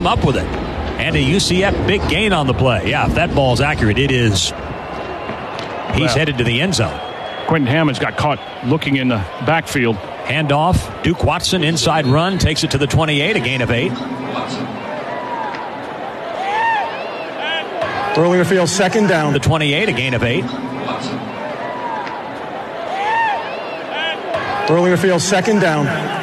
up with it. And a UCF big gain on the play. Yeah, if that ball's accurate, it is. He's headed to the end zone. Quentin Hammonds got caught looking in the backfield. Handoff. Duke Watson inside run. Takes it to the 28. A gain of 8. Earlier field, second down. The 28. A gain of 8. Earlier field, second down.